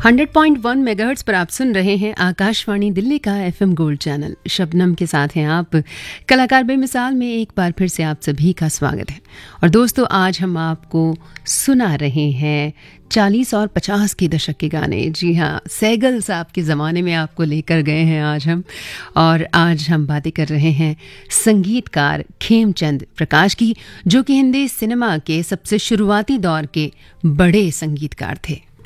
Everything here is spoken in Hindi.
100.1 मेगाहर्ट्ज पर आप सुन रहे हैं आकाशवाणी दिल्ली का एफएम गोल्ड चैनल। शबनम के साथ हैं आप। कलाकार बेमिसाल में एक बार फिर से आप सभी का स्वागत है। और दोस्तों, आज हम आपको सुना रहे हैं 40 और 50 के दशक के गाने। जी हाँ, सैगल साहब के ज़माने में आपको लेकर गए हैं आज हम। और आज हम बातें कर रहे हैं संगीतकार खेमचंद प्रकाश की, जो कि हिंदी सिनेमा के सबसे शुरुआती दौर के बड़े संगीतकार थे।